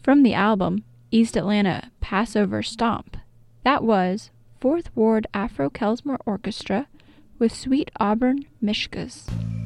From the album East Atlanta Passover Stomp, that was 4th Ward Afro-Kelsmer Orchestra with Sweet Auburn Mishkas.